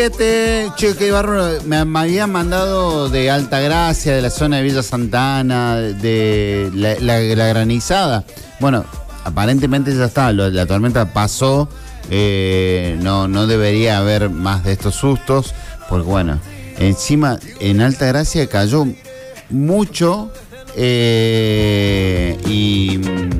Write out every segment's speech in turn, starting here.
Che, qué bárbaro. Me habían mandado de Altagracia, de la zona de Villa Santana, de la granizada. Bueno, aparentemente ya está, la tormenta pasó. No debería haber más de estos sustos, porque bueno, encima en Altagracia cayó mucho y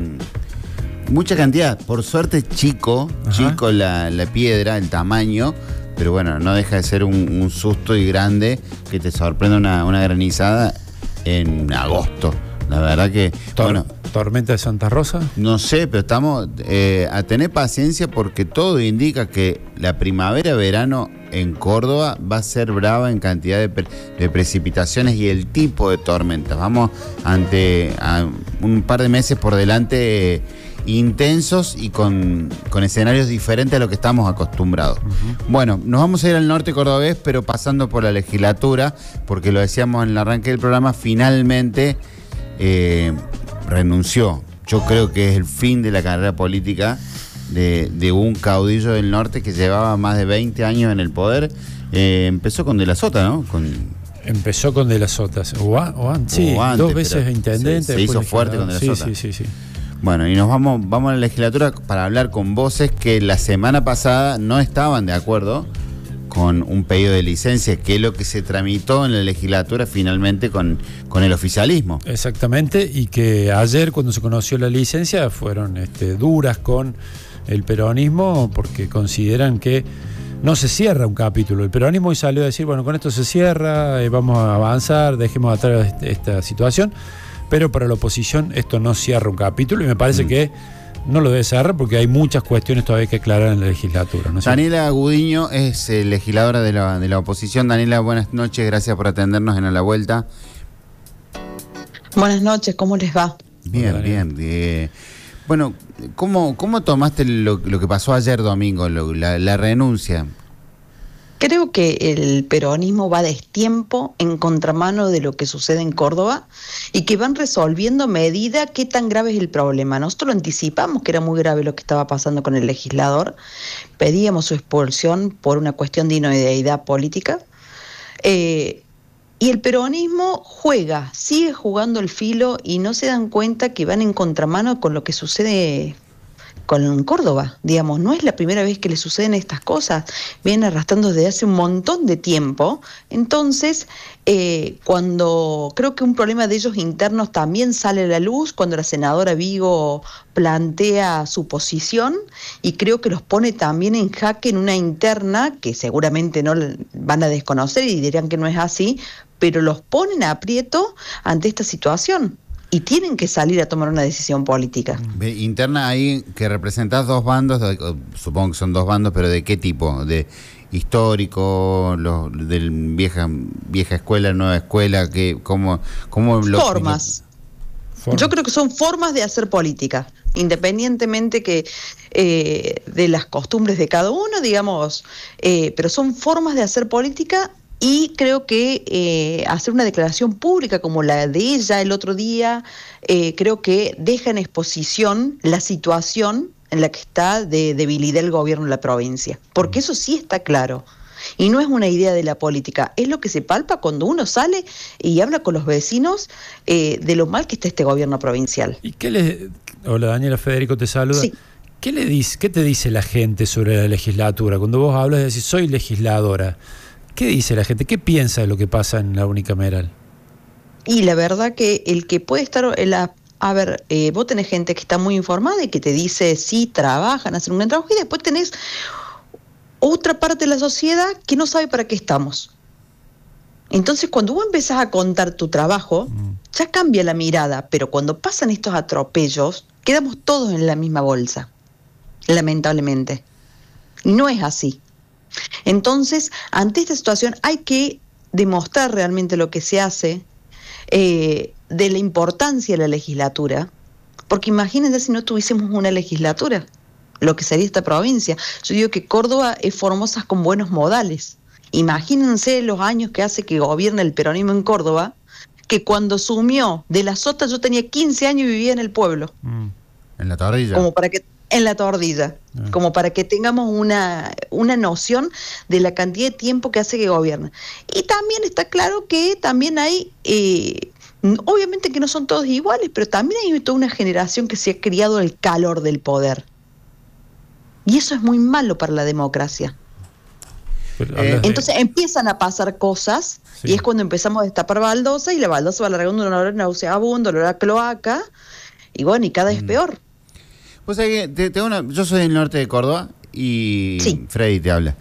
mucha cantidad. Por suerte chico la piedra, el tamaño, pero bueno, no deja de ser un susto y grande que te sorprenda una granizada en agosto. La verdad que... bueno, ¿Tormenta de Santa Rosa? No sé, pero estamos a tener paciencia porque todo indica que la primavera-verano en Córdoba va a ser brava en cantidad de precipitaciones y el tipo de tormentas. Vamos ante un par de meses por delante intensos y con escenarios diferentes a lo que estamos acostumbrados. Bueno, nos vamos a ir al norte cordobés, pero pasando por la legislatura, porque lo decíamos en el arranque del programa, finalmente renunció. Yo creo que es el fin de la carrera política de un caudillo del norte que llevaba más de 20 años en el poder. Empezó con De la Sota, ¿no? Empezó con De la Sota. Sí, antes, 2 veces intendente. Se hizo fuerte con De la Sota. Sí. Bueno, y nos vamos a la legislatura para hablar con voces que la semana pasada no estaban de acuerdo con un pedido de licencia, que es lo que se tramitó en la legislatura finalmente con el oficialismo. Exactamente, y que ayer cuando se conoció la licencia fueron duras con el peronismo porque consideran que no se cierra un capítulo. El peronismo hoy salió a decir, bueno, con esto se cierra, vamos a avanzar, dejemos atrás esta situación, pero para la oposición esto no cierra un capítulo y me parece que no lo debe cerrar porque hay muchas cuestiones todavía que aclarar en la legislatura, ¿no? Daniela Gudiño es legisladora de la oposición. Daniela, buenas noches, gracias por atendernos en A la Vuelta. Buenas noches, ¿cómo les va? Bien. Bueno, ¿cómo tomaste lo que pasó ayer domingo, la renuncia? Creo que el peronismo va a destiempo en contramano de lo que sucede en Córdoba y que van resolviendo a medida qué tan grave es el problema. Nosotros lo anticipamos que era muy grave lo que estaba pasando con el legislador, pedíamos su expulsión por una cuestión de idoneidad política y el peronismo sigue jugando el filo y no se dan cuenta que van en contramano con lo que sucede con Córdoba, digamos, no es la primera vez que le suceden estas cosas, vienen arrastrando desde hace un montón de tiempo. Entonces, cuando creo que un problema de ellos internos también sale a la luz, cuando la senadora Vigo plantea su posición, y creo que los pone también en jaque en una interna, que seguramente no van a desconocer y dirán que no es así, pero los ponen a aprieto ante esta situación. Y tienen que salir a tomar una decisión política. Interna ahí que representás 2 bandos, supongo que son 2 bandos, pero ¿de qué tipo? ¿De histórico, de vieja escuela, nueva escuela? ¿Cómo Formas. Yo creo que son formas de hacer política, independientemente que de las costumbres de cada uno, digamos, pero son formas de hacer política. Y creo que hacer una declaración pública como la de ella el otro día, creo que deja en exposición la situación en la que está de debilidad el gobierno de la provincia. Porque eso sí está claro. Y no es una idea de la política, es lo que se palpa cuando uno sale y habla con los vecinos de lo mal que está este gobierno provincial. ¿Y Hola, Daniela, Federico te saluda. Sí. ¿Qué te dice la gente sobre la legislatura? Cuando vos hablas de decir, soy legisladora, ¿qué dice la gente? ¿Qué piensa de lo que pasa en la unicameral? Y la verdad que el que puede estar... vos tenés gente que está muy informada y que te dice, sí, trabajan, hacen un buen trabajo, y después tenés otra parte de la sociedad que no sabe para qué estamos. Entonces, cuando vos empezás a contar tu trabajo, ya cambia la mirada, pero cuando pasan estos atropellos, quedamos todos en la misma bolsa, lamentablemente. Y no es así. Entonces, ante esta situación hay que demostrar realmente lo que se hace, de la importancia de la legislatura, porque imagínense si no tuviésemos una legislatura, lo que sería esta provincia. Yo digo que Córdoba es Formosa con buenos modales. Imagínense los años que hace que gobierna el peronismo en Córdoba, que cuando asumió De la Sota yo tenía 15 años y vivía en el pueblo. En La Torrilla. Como para que en la tordilla, como para que tengamos una noción de la cantidad de tiempo que hace que gobierna. Y también está claro que también hay, obviamente que no son todos iguales, pero también hay toda una generación que se ha criado el calor del poder. Y eso es muy malo para la democracia. Entonces empiezan a pasar cosas, y es cuando empezamos a destapar baldosa, y la baldosa va alargando un olor nauseabundo, olor a cloaca, y bueno, y cada vez peor. Pues yo soy del norte de Córdoba y Freddy te habla.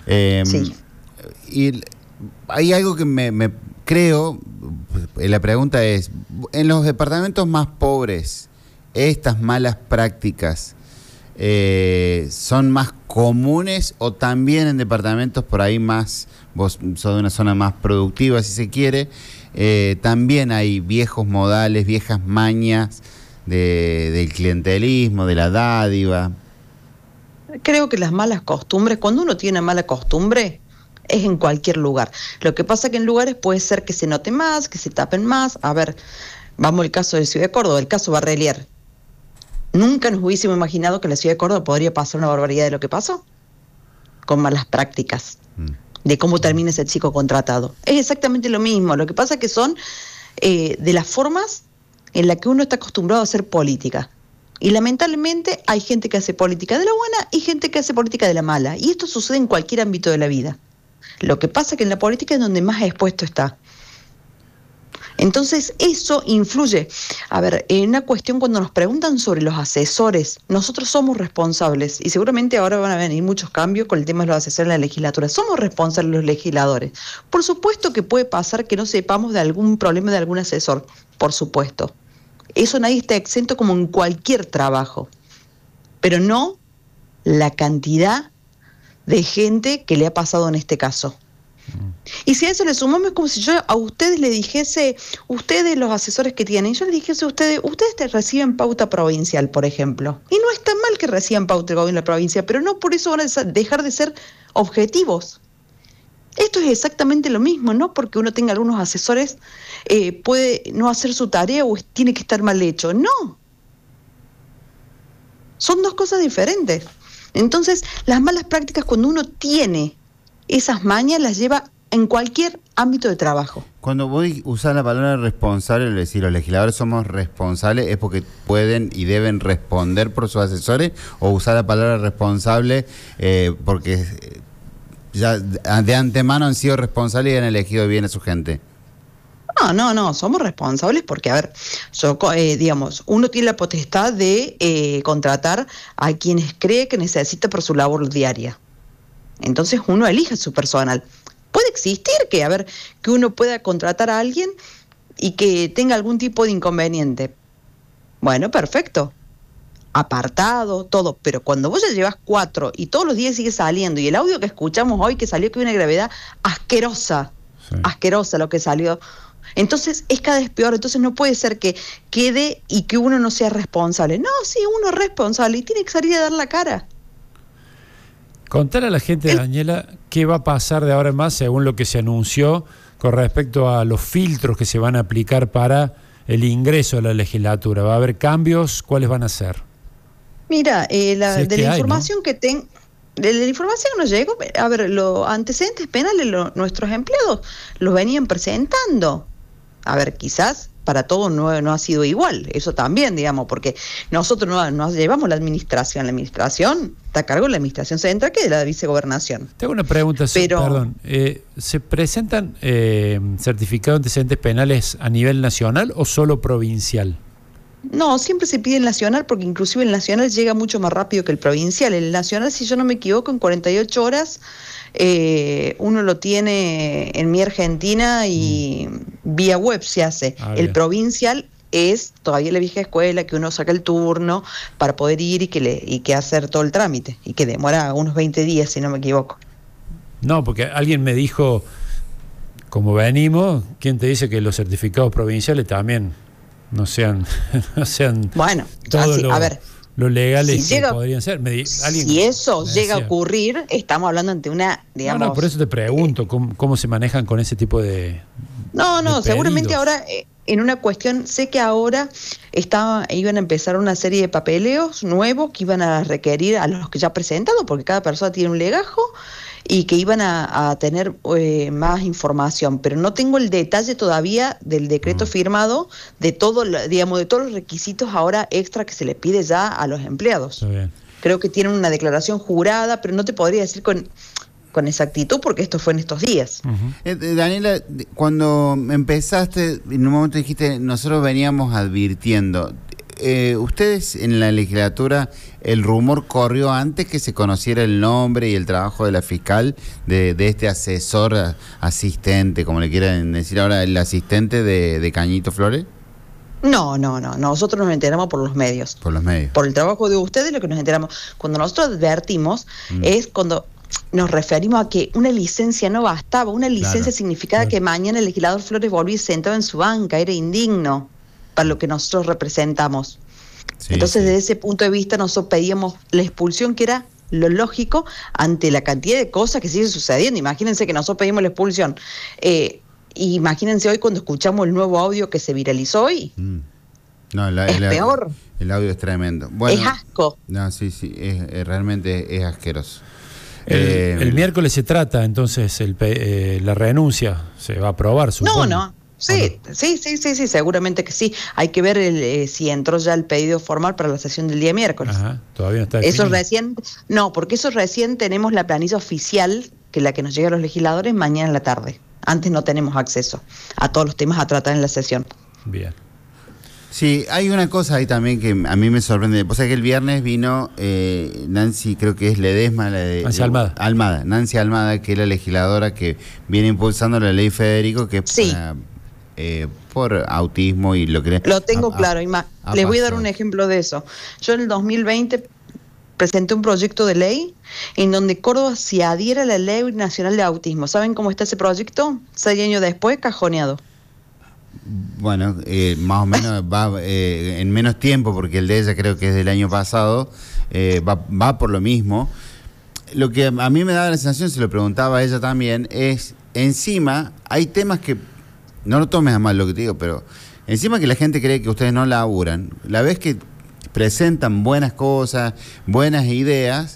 Y hay algo que me creo, la pregunta es, en los departamentos más pobres, estas malas prácticas son más comunes, o también en departamentos por ahí más, vos sos de una zona más productiva si se quiere, también hay viejos modales, viejas mañas del clientelismo, de la dádiva? Creo que las malas costumbres, cuando uno tiene una mala costumbre, es en cualquier lugar. Lo que pasa que en lugares puede ser que se note más, que se tapen más. A ver, vamos al caso de Ciudad de Córdoba, el caso Barrelier. Nunca nos hubiésemos imaginado que en la Ciudad de Córdoba podría pasar una barbaridad de lo que pasó, con malas prácticas, de cómo termina ese chico contratado. Es exactamente lo mismo. Lo que pasa que son de las formas en la que uno está acostumbrado a hacer política. Y lamentablemente hay gente que hace política de la buena y gente que hace política de la mala. Y esto sucede en cualquier ámbito de la vida. Lo que pasa es que en la política es donde más expuesto está. Entonces eso influye. A ver, en una cuestión, cuando nos preguntan sobre los asesores, nosotros somos responsables, y seguramente ahora van a venir muchos cambios con el tema de los asesores en la legislatura. Somos responsables los legisladores. Por supuesto que puede pasar que no sepamos de algún problema de algún asesor, por supuesto. Eso nadie está exento, como en cualquier trabajo, pero no la cantidad de gente que le ha pasado en este caso. Y si a eso le sumamos, es como si yo a ustedes le dijese, ustedes los asesores que tienen, yo les dijese a ustedes reciben pauta provincial, por ejemplo. Y no está mal que reciban pauta del gobierno de la provincia, pero no por eso van a dejar de ser objetivos. Esto es exactamente lo mismo, no porque uno tenga algunos asesores puede no hacer su tarea o tiene que estar mal hecho. No. Son dos cosas diferentes. Entonces, las malas prácticas, cuando uno tiene esas mañas, las lleva en cualquier ámbito de trabajo. Cuando vos usás la palabra responsable, es decir, los legisladores somos responsables, ¿es porque pueden y deben responder por sus asesores? ¿O usar la palabra responsable porque ya de antemano han sido responsables y han elegido bien a su gente? No, somos responsables porque, a ver, digamos, uno tiene la potestad de contratar a quienes cree que necesita por su labor diaria. Entonces uno elige su personal. Puede existir que uno pueda contratar a alguien y que tenga algún tipo de inconveniente. Bueno, perfecto. Apartado, todo, pero cuando vos ya llevas 4 y todos los días sigue saliendo, y el audio que escuchamos hoy que salió que hay una gravedad asquerosa lo que salió, entonces es cada vez peor. Entonces no puede ser que quede y que uno no sea responsable. No, sí, uno es responsable y tiene que salir a dar la cara. Contar a la gente, Daniela, qué va a pasar de ahora en más según lo que se anunció con respecto a los filtros que se van a aplicar para el ingreso a la legislatura. ¿Va a haber cambios? ¿Cuáles van a ser? Mira, de la información que tengo, de la información que nos llegó, a ver, los antecedentes penales, nuestros empleados los venían presentando. A ver, quizás para todos no ha sido igual, eso también, digamos, porque nosotros no llevamos la administración está a cargo de la administración central, que es de la vicegobernación. Te hago una pregunta, perdón, ¿se presentan certificados de antecedentes penales a nivel nacional o solo provincial? No, siempre se pide el nacional, porque inclusive el nacional llega mucho más rápido que el provincial. El nacional, si yo no me equivoco, en 48 horas uno lo tiene en Mi Argentina y vía web se hace. El provincial es todavía la vieja escuela, que uno saca el turno para poder ir y que hacer todo el trámite, y que demora unos 20 días, si no me equivoco. No, porque alguien me dijo, como venimos, ¿quién te dice que los certificados provinciales también no sean bueno, todo lo legales que podrían ser? Si eso llega a ocurrir, estamos hablando ante una, digamos... No, por eso te pregunto, ¿cómo se manejan con ese tipo de... No, seguramente ahora en una cuestión, sé que ahora iban a empezar una serie de papeleos nuevos que iban a requerir a los que ya presentado, porque cada persona tiene un legajo, y que iban a tener más información, pero no tengo el detalle todavía del decreto firmado de todo, digamos, de todos los requisitos ahora extra que se le pide ya a los empleados. Está bien. Creo que tienen una declaración jurada, pero no te podría decir con exactitud porque esto fue en estos días. Daniela, cuando empezaste, en un momento dijiste, nosotros veníamos advirtiendo. Ustedes en la legislatura, el rumor corrió antes que se conociera el nombre y el trabajo de la fiscal, de este asesor, asistente, como le quieran decir ahora, el asistente de Cañito Flores. No, nosotros nos enteramos por los medios. Por los medios. Por el trabajo de ustedes, lo que nos enteramos. Cuando nosotros advertimos es cuando nos referimos a que una licencia no bastaba. Una licencia significaba que mañana el legislador Flores volvía sentado en su banca. Era indigno para lo que nosotros representamos. Sí, entonces, desde ese punto de vista, nosotros pedíamos la expulsión, que era lo lógico ante la cantidad de cosas que siguen sucediendo. Imagínense que nosotros pedimos la expulsión. Imagínense hoy cuando escuchamos el nuevo audio que se viralizó hoy. No, es peor. El audio es tremendo. Bueno, es asco. No, sí, realmente es asqueroso. El miércoles se trata entonces la renuncia. Se va a aprobar, supongo. No. Sí, seguramente que sí. Hay que ver si entró ya el pedido formal para la sesión del día miércoles. Ajá, todavía no está definido. Porque eso recién tenemos la planilla oficial, que es la que nos llega a los legisladores mañana en la tarde. Antes no tenemos acceso a todos los temas a tratar en la sesión. Bien. Sí, hay una cosa ahí también que a mí me sorprende. O sea que el viernes vino Nancy, creo que es Ledesma, Nancy Almada. Nancy Almada, que es la legisladora que viene impulsando la ley Federico, que es por autismo y lo que... Lo tengo claro, y más. Les voy a dar un ejemplo de eso. Yo en el 2020 presenté un proyecto de ley en donde Córdoba se adhiera a la Ley Nacional de Autismo. ¿Saben cómo está ese proyecto? 6 años después, cajoneado. Bueno, más o menos va en menos tiempo, porque el de ella creo que es del año pasado, va por lo mismo. Lo que a mí me da la sensación, se lo preguntaba a ella también, es encima hay temas que, no lo tomes a mal lo que te digo, pero encima que la gente cree que ustedes no laburan, la vez que presentan buenas cosas, buenas ideas,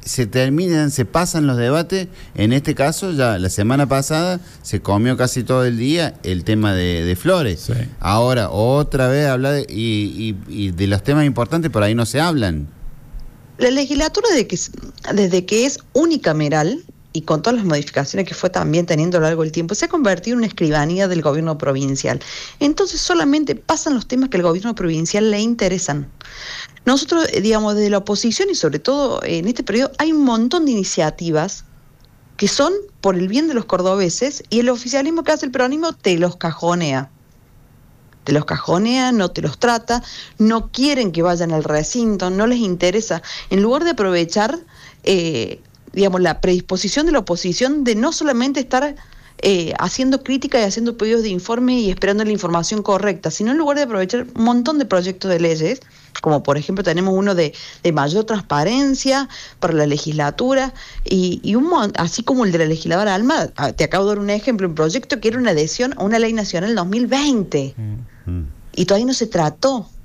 se pasan los debates. En este caso, ya la semana pasada se comió casi todo el día el tema de Flores. Sí. Ahora otra vez habla y de los temas importantes por ahí no se hablan. La legislatura desde que es unicameral y con todas las modificaciones que fue también teniendo a lo largo del tiempo, se ha convertido en una escribanía del gobierno provincial. Entonces solamente pasan los temas que al gobierno provincial le interesan. Nosotros, digamos, desde la oposición y sobre todo en este periodo, hay un montón de iniciativas que son por el bien de los cordobeses, y el oficialismo que hace el peronismo te los cajonea. Te los cajonea, no te los trata, no quieren que vayan al recinto, no les interesa. En lugar de aprovechar, digamos, la predisposición de la oposición de no solamente estar haciendo crítica y haciendo pedidos de informe y esperando la información correcta, sino en lugar de aprovechar un montón de proyectos de leyes, como por ejemplo tenemos uno de mayor transparencia para la legislatura, y así como el de la legisladora Almada. Te acabo de dar un ejemplo, un proyecto que era una adhesión a una ley nacional 2020, y todavía no se trató.